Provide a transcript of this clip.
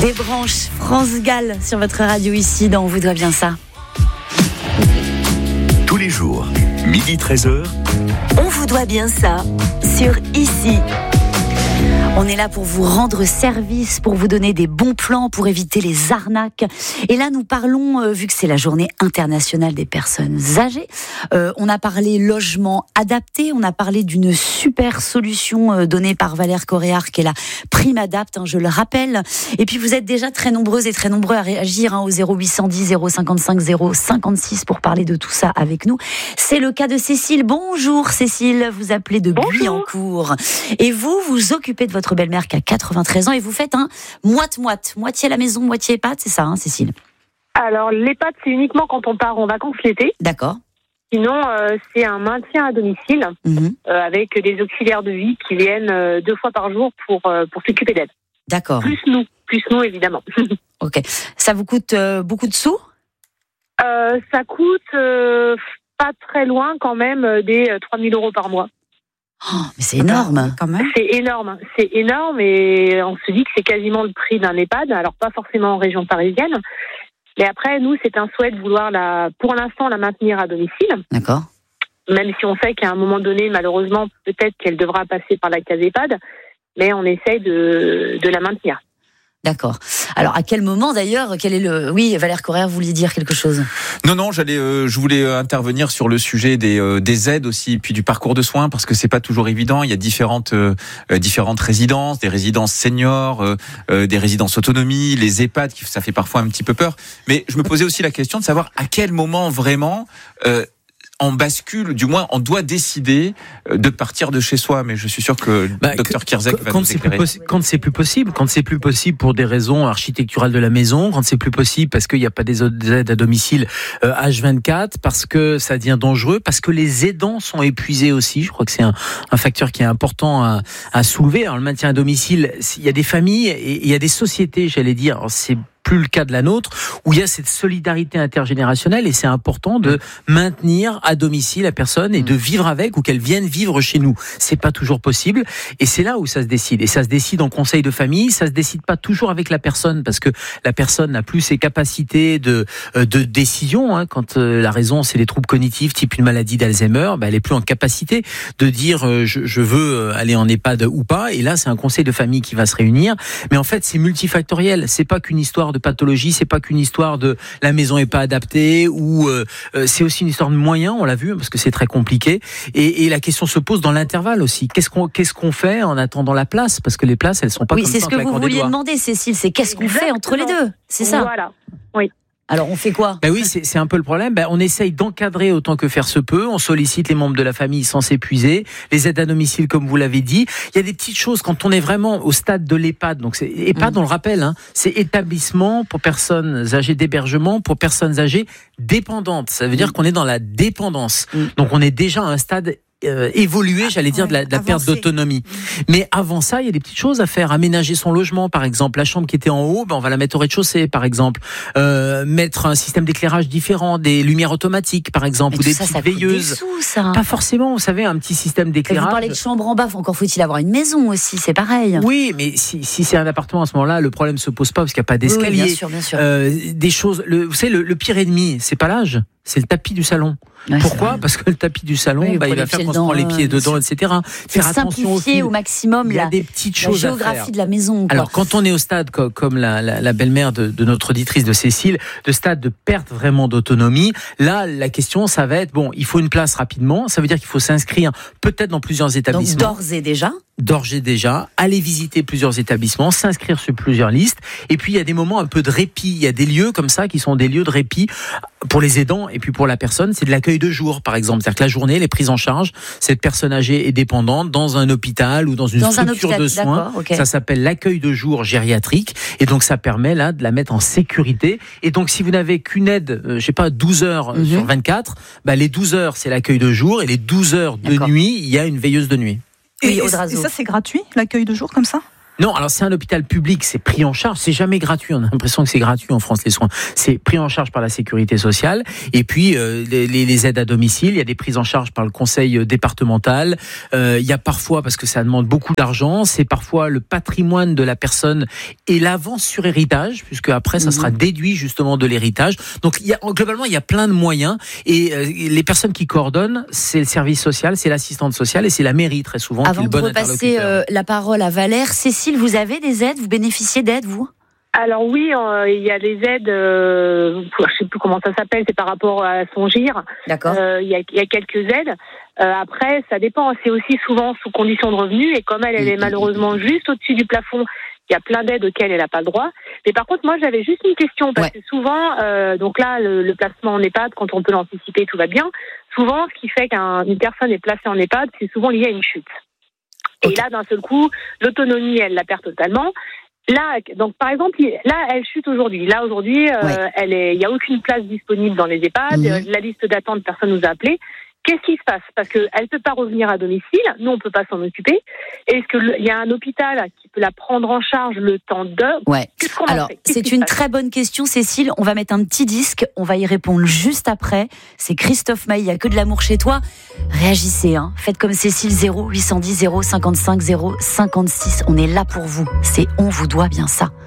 Des branches France Gall sur votre radio ici dans On vous doit bien ça. Tous les jours, 12h-13h. On vous doit bien ça sur Ici. On est là pour vous rendre service, pour vous donner des bons plans, pour éviter les arnaques. Et là, nous parlons, vu que c'est la journée internationale des personnes âgées, on a parlé logement adapté, on a parlé d'une super solution donnée par Valère Coréard, qui est la Prime Adapt, je le rappelle. Et puis, vous êtes déjà très nombreuses et très nombreux à réagir au 0810 055 056 pour parler de tout ça avec nous. C'est le cas de Cécile. Bonjour Cécile, vous appelez de Guyancourt. Et vous occupez de votre belle-mère qui a 93 ans et vous faites un moite-moite, moitié à la maison, moitié EHPAD, c'est ça, Cécile? Alors, l'EHPAD, c'est uniquement quand on part en vacances l'été. D'accord. Sinon, c'est un maintien à domicile avec des auxiliaires de vie qui viennent 2 fois par jour pour s'occuper d'aide. D'accord. Plus nous évidemment. Ok. Ça vous coûte beaucoup de sous? Ça coûte pas très loin quand même des 3 000 € par mois. Oh, mais c'est énorme quand même. C'est énorme et on se dit que c'est quasiment le prix d'un EHPAD, alors pas forcément en région parisienne. Mais après, nous, c'est un souhait de vouloir pour l'instant la maintenir à domicile. D'accord. Même si on sait qu'à un moment donné, malheureusement, peut-être qu'elle devra passer par la case EHPAD, mais on essaye de la maintenir. D'accord. Alors, à quel moment d'ailleurs, Oui, Valère Coréard, vous vouliez dire quelque chose? Non, je voulais intervenir sur le sujet des aides aussi, puis du parcours de soins, parce que c'est pas toujours évident. Il y a différentes résidences, des résidences seniors, des résidences autonomie, les EHPAD, ça fait parfois un petit peu peur. Mais je me posais aussi la question de savoir à quel moment vraiment on bascule, du moins on doit décider de partir de chez soi, mais je suis sûr que Dr Kierzek va nous éclairer. Quand c'est plus possible pour des raisons architecturales de la maison, quand c'est plus possible parce qu'il n'y a pas des aides à domicile H24, parce que ça devient dangereux, parce que les aidants sont épuisés aussi. Je crois que c'est un facteur qui est important à soulever. Alors le maintien à domicile, il y a des familles et il y a des sociétés, j'allais dire, c'est plus le cas de la nôtre, où il y a cette solidarité intergénérationnelle et c'est important de maintenir à domicile la personne et de vivre avec ou qu'elle vienne vivre chez nous. C'est pas toujours possible et c'est là où ça se décide. Et ça se décide en conseil de famille, ça se décide pas toujours avec la personne parce que la personne n'a plus ses capacités de décision. Quand la raison c'est les troubles cognitifs type une maladie d'Alzheimer, elle est plus en capacité de dire je veux aller en EHPAD ou pas. Et là c'est un conseil de famille qui va se réunir. Mais en fait c'est multifactoriel. C'est pas qu'une histoire de pathologie, c'est pas qu'une histoire de la maison est pas adaptée ou c'est aussi une histoire de moyens, on l'a vu parce que c'est très compliqué et la question se pose dans l'intervalle aussi. Qu'est-ce qu'on fait en attendant la place parce que les places elles sont pas comme ça. Oui, c'est ce que vous vouliez demander Cécile, c'est qu'est-ce qu'on fait entre les deux? C'est ça. Voilà. Oui. Alors on fait quoi? Oui, c'est un peu le problème. On essaye d'encadrer autant que faire se peut. On sollicite les membres de la famille sans s'épuiser. Les aides à domicile, comme vous l'avez dit. Il y a des petites choses quand on est vraiment au stade de l'EHPAD. Donc c'est EHPAD, on le rappelle, c'est établissement pour personnes âgées d'hébergement pour personnes âgées dépendantes. Ça veut dire qu'on est dans la dépendance. Donc on est déjà à un stade évoluer, j'allais dire, de la perte d'autonomie. Mais avant ça, il y a des petites choses à faire. Aménager son logement, par exemple. La chambre qui était en haut, on va la mettre au rez-de-chaussée, par exemple. Mettre un système d'éclairage différent, des lumières automatiques, par exemple, ou des petites veilleuses. Coûte des sous, ça. Pas forcément, vous savez, un petit système d'éclairage. Vous parlez de chambre en bas, encore faut-il avoir une maison aussi, c'est pareil. Oui, mais si c'est un appartement à ce moment-là, le problème se pose pas parce qu'il n'y a pas d'escalier. Oui, bien sûr. Des choses, vous savez, le pire ennemi, c'est pas l'âge, c'est le tapis du salon. Ouais, pourquoi ? Parce que le tapis du salon, il va faire qu'on se prend les pieds dedans, etc. Faire attention simplifier au maximum la géographie de la maison. Alors, quand on est au stade, comme la belle-mère de notre auditrice de Cécile, de stade de perte vraiment d'autonomie, là, la question, ça va être, il faut une place rapidement. Ça veut dire qu'il faut s'inscrire peut-être dans plusieurs établissements. Donc, d'ores et déjà, aller visiter plusieurs établissements, s'inscrire sur plusieurs listes. Et puis, il y a des moments un peu de répit. Il y a des lieux comme ça qui sont des lieux de répit pour les aidants et puis pour la personne. C'est de l'accueil de jour, par exemple. C'est-à-dire que la journée, elle est prise en charge, cette personne âgée et dépendante, dans un hôpital ou dans une structure de soins. Okay. Ça s'appelle l'accueil de jour gériatrique. Et donc, ça permet là de la mettre en sécurité. Et donc, si vous n'avez qu'une aide, 12 heures sur 24, les 12 heures, c'est l'accueil de jour. Et les 12 heures de nuit, il y a une veilleuse de nuit. Et ça, c'est gratuit, l'accueil de jour, comme ça ? Non, alors c'est un hôpital public, c'est pris en charge, c'est jamais gratuit, on a l'impression que c'est gratuit en France les soins. C'est pris en charge par la sécurité sociale et puis les aides à domicile, il y a des prises en charge par le conseil départemental. Il y a parfois, parce que ça demande beaucoup d'argent, c'est parfois le patrimoine de la personne et l'avance sur héritage, puisque après ça sera déduit justement de l'héritage. Donc globalement, il y a plein de moyens et les personnes qui coordonnent, c'est le service social, c'est l'assistante sociale et c'est la mairie très souvent. Avant qui est le bon de repasser la parole à Valère, Cécile, vous avez des aides, vous bénéficiez d'aides, vous ? Alors oui, il y a des aides, je ne sais plus comment ça s'appelle, c'est par rapport à son GIR. D'accord. Il y a quelques aides. Après, ça dépend, c'est aussi souvent sous condition de revenus, et comme elle est malheureusement juste au-dessus du plafond, il y a plein d'aides auxquelles elle n'a pas le droit. Mais par contre, moi, j'avais juste une question, parce que souvent, donc là, le placement en EHPAD, quand on peut l'anticiper, tout va bien. Souvent, ce qui fait qu'une personne est placée en EHPAD, c'est souvent lié à une chute. Et là, d'un seul coup, l'autonomie, elle la perd totalement. Là, donc par exemple, là, elle chute aujourd'hui. Là, aujourd'hui, il n'y a aucune place disponible dans les EHPAD. La liste d'attente, personne nous a appelé. Qu'est-ce qui se passe ? Parce qu'elle ne peut pas revenir à domicile. Nous, on ne peut pas s'en occuper. Est-ce qu'il y a un hôpital qui peut la prendre en charge le temps de... Qu'est-ce qu'on Alors, c'est une très bonne question, Cécile. On va mettre un petit disque. On va y répondre juste après. C'est Christophe Maé. Il n'y a que de l'amour chez toi. Réagissez, hein. Faites comme Cécile, 0810 055 056. On est là pour vous. C'est On vous doit bien ça.